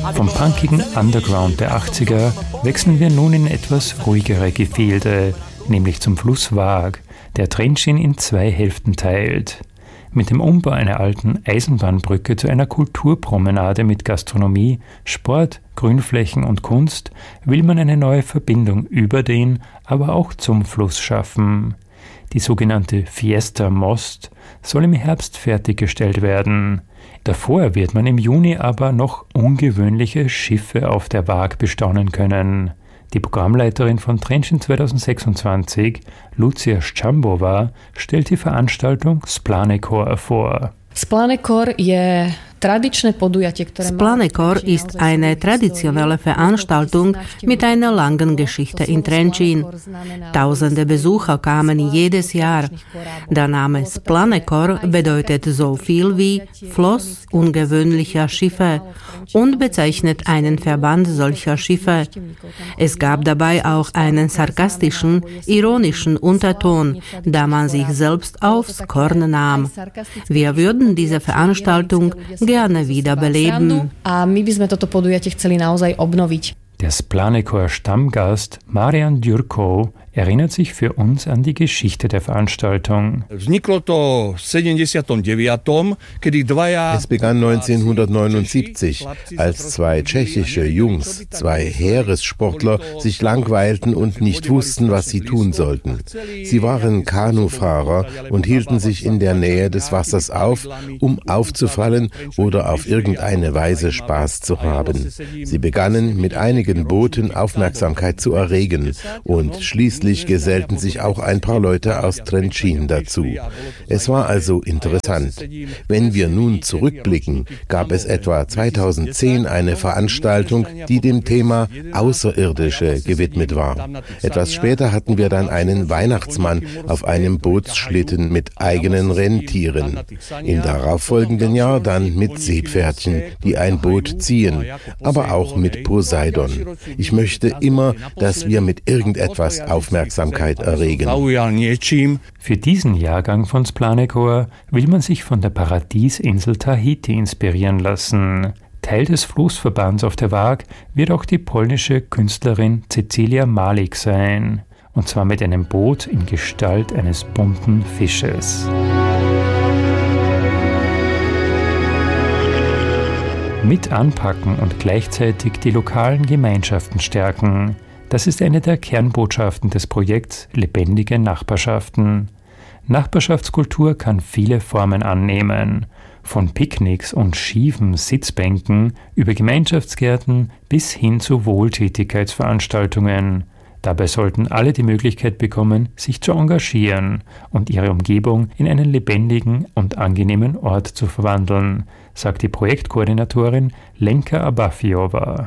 Vom punkigen Underground der 80er wechseln wir nun in etwas ruhigere Gefilde, nämlich zum Fluss Waag, der Trenčín in 2 Hälften teilt. Mit dem Umbau einer alten Eisenbahnbrücke zu einer Kulturpromenade mit Gastronomie, Sport, Grünflächen und Kunst will man eine neue Verbindung über den, aber auch zum Fluss schaffen. Die sogenannte Fiesta Most soll im Herbst fertiggestellt werden. Davor wird man im Juni aber noch ungewöhnliche Schiffe auf der Waag bestaunen können. Die Programmleiterin von Trenčín 2026, Lucia Ščambová, stellt die Veranstaltung Splanekor vor. Splanekor ist eine traditionelle Veranstaltung mit einer langen Geschichte in Trenčín. Tausende Besucher kamen jedes Jahr. Der Name Splanekor bedeutet so viel wie Floß ungewöhnlicher Schiffe und bezeichnet einen Verband solcher Schiffe. Es gab dabei auch einen sarkastischen, ironischen Unterton, da man sich selbst aufs Korn nahm. Wir würden diese Veranstaltung gerne wiederbeleben. Der Splanekor-Stammgast Marian Ďurkov erinnert sich für uns an die Geschichte der Veranstaltung. Es begann 1979, als 2 tschechische Jungs, 2 Heeressportler, sich langweilten und nicht wussten, was sie tun sollten. Sie waren Kanufahrer und hielten sich in der Nähe des Wassers auf, um aufzufallen oder auf irgendeine Weise Spaß zu haben. Sie begannen mit einigen Booten Aufmerksamkeit zu erregen und schließlich gesellten sich auch ein paar Leute aus Trenčín dazu. Es war also interessant. Wenn wir nun zurückblicken, gab es etwa 2010 eine Veranstaltung, die dem Thema Außerirdische gewidmet war. Etwas später hatten wir dann einen Weihnachtsmann auf einem Bootsschlitten mit eigenen Rentieren. Im darauffolgenden Jahr dann mit Seepferdchen, die ein Boot ziehen, aber auch mit Poseidon. Ich möchte immer, dass wir mit irgendetwas Aufmerksamkeit erregen. Für diesen Jahrgang von Splanekor will man sich von der Paradiesinsel Tahiti inspirieren lassen. Teil des Floßverbands auf der Waag wird auch die polnische Künstlerin Cecilia Malik sein. Und zwar mit einem Boot in Gestalt eines bunten Fisches. Mit anpacken und gleichzeitig die lokalen Gemeinschaften stärken. Das ist eine der Kernbotschaften des Projekts Lebendige Nachbarschaften. Nachbarschaftskultur kann viele Formen annehmen. Von Picknicks und schiefen Sitzbänken über Gemeinschaftsgärten bis hin zu Wohltätigkeitsveranstaltungen. Dabei sollten alle die Möglichkeit bekommen, sich zu engagieren und ihre Umgebung in einen lebendigen und angenehmen Ort zu verwandeln, sagt die Projektkoordinatorin Lenka Abafiová.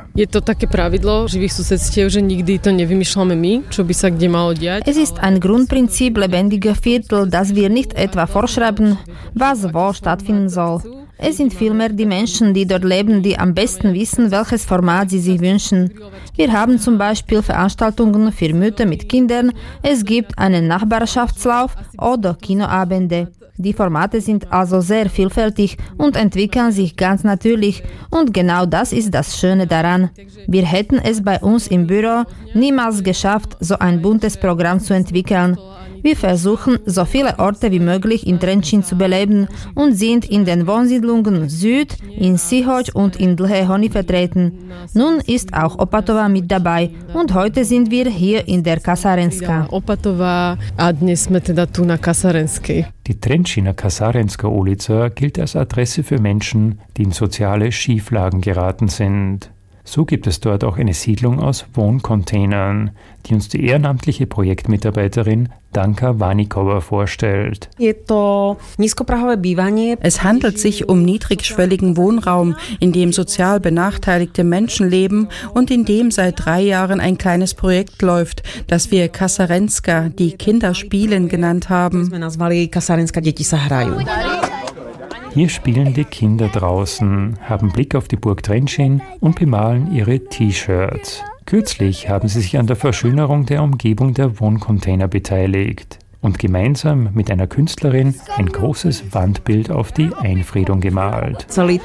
Es ist ein Grundprinzip lebendiger Viertel, dass wir nicht etwa vorschreiben, was wo stattfinden soll. Es sind vielmehr die Menschen, die dort leben, die am besten wissen, welches Format sie sich wünschen. Wir haben zum Beispiel Veranstaltungen für Mütter mit Kindern, es gibt einen Nachbarschaftslauf oder Kinoabende. Die Formate sind also sehr vielfältig und entwickeln sich ganz natürlich und genau das ist das Schöne daran. Wir hätten es bei uns im Büro niemals geschafft, so ein buntes Programm zu entwickeln. Wir versuchen, so viele Orte wie möglich in Trenčín zu beleben und sind in den Wohnsiedlungen Süd, in Sihoj und in Dlhé Hony vertreten. Nun ist auch Opatova mit dabei und heute sind wir hier in der Kasarenská. Die Trenčína Kasarenská ulica gilt als Adresse für Menschen, die in soziale Schieflagen geraten sind. So gibt es dort auch eine Siedlung aus Wohncontainern, die uns die ehrenamtliche Projektmitarbeiterin Danka Vaníková vorstellt. Es handelt sich um niedrigschwelligen Wohnraum, in dem sozial benachteiligte Menschen leben und in dem seit 3 Jahren ein kleines Projekt läuft, das wir Kasarenská, die Kinder spielen, genannt haben. Hier spielen die Kinder draußen, haben Blick auf die Burg Trenčín und bemalen ihre T-Shirts. Kürzlich haben sie sich an der Verschönerung der Umgebung der Wohncontainer beteiligt. und gemeinsam mit einer Künstlerin ein großes Wandbild auf die Einfriedung gemalt.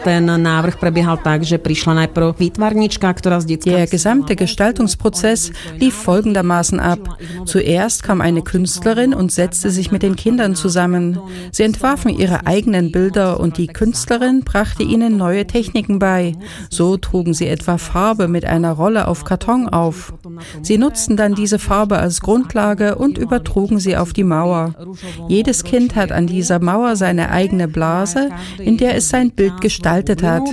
Der gesamte Gestaltungsprozess lief folgendermaßen ab. Zuerst kam eine Künstlerin und setzte sich mit den Kindern zusammen. Sie entwarfen ihre eigenen Bilder und die Künstlerin brachte ihnen neue Techniken bei. So trugen sie etwa Farbe mit einer Rolle auf Karton auf. Sie nutzten dann diese Farbe als Grundlage und übertrugen sie auf die Mauer. Jedes Kind hat an dieser Mauer seine eigene Blase, in der es sein Bild gestaltet hat.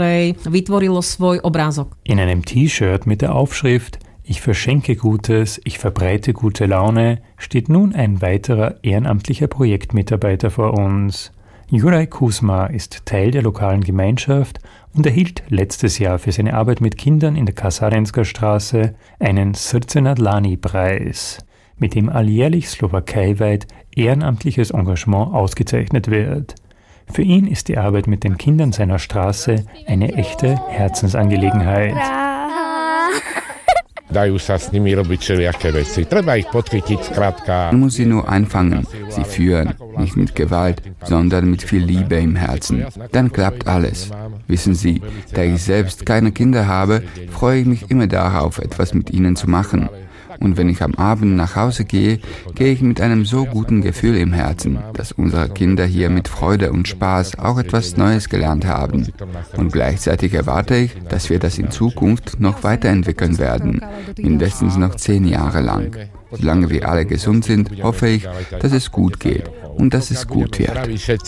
In einem T-Shirt mit der Aufschrift „Ich verschenke Gutes, ich verbreite gute Laune“ steht nun ein weiterer ehrenamtlicher Projektmitarbeiter vor uns. Juraj Kuzma ist Teil der lokalen Gemeinschaft und erhielt letztes Jahr für seine Arbeit mit Kindern in der Kasarenska Straße einen Srce na dlani-Preis, mit dem alljährlich slowakeiweit ehrenamtliches Engagement ausgezeichnet wird. Für ihn ist die Arbeit mit den Kindern seiner Straße eine echte Herzensangelegenheit. Man muss sie nur einfangen, sie führen, nicht mit Gewalt, sondern mit viel Liebe im Herzen. Dann klappt alles. Wissen Sie, da ich selbst keine Kinder habe, freue ich mich immer darauf, etwas mit ihnen zu machen. Und wenn ich am Abend nach Hause gehe, gehe ich mit einem so guten Gefühl im Herzen, dass unsere Kinder hier mit Freude und Spaß auch etwas Neues gelernt haben. Und gleichzeitig erwarte ich, dass wir das in Zukunft noch weiterentwickeln werden, mindestens noch 10 Jahre lang. Solange wir alle gesund sind, hoffe ich, dass es gut geht und dass es gut wird.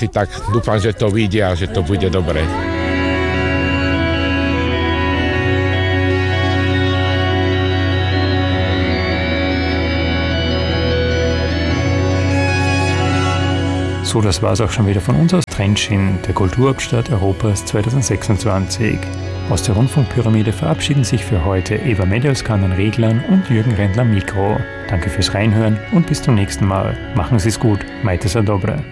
So, das war es auch schon wieder von uns aus Trenčín, der Kulturhauptstadt Europas 2026. Aus der Rundfunkpyramide verabschieden sich für heute Eva Medelskan an den Reglern und Jürgen Rendler am Mikro. Danke fürs Reinhören und bis zum nächsten Mal. Machen Sie es gut. Majte sa dobre.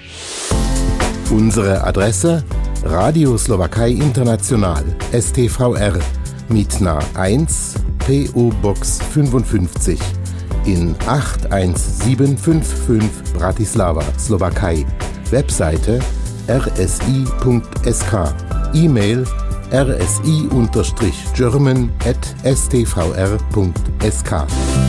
Unsere Adresse: Radio Slowakei International, STVR, Mitna 1, PO Box 55. In 81755 Bratislava, Slowakei. Webseite rsi.sk. E-Mail rsi-german@stvr.sk.